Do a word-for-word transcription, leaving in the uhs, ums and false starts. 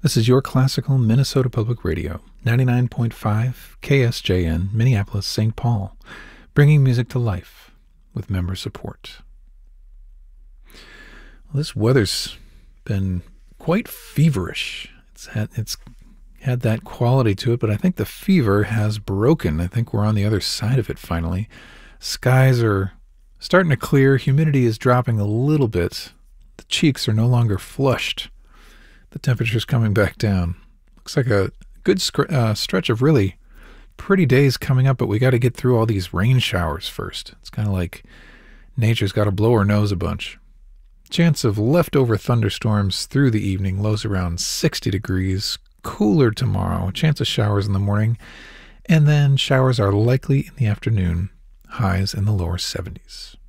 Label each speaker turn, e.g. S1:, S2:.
S1: This is your classical Minnesota Public Radio, ninety-nine point five K S J N, Minneapolis, Saint Paul, bringing music to life with member support. Well, this weather's been quite feverish. It's had, it's had that quality to it, but I think the fever has broken. I think we're on the other side of it finally. Skies are starting to clear. Humidity is dropping a little bit. The cheeks are no longer flushed. The temperature's coming back down. Looks like a good sc- uh, stretch of really pretty days coming up, but we got to get through all these rain showers first. It's kind of like nature's got to blow her nose a bunch. Chance of leftover thunderstorms through the evening, lows around sixty degrees. Cooler tomorrow, chance of showers in the morning, and then showers are likely in the afternoon, highs in the lower seventies.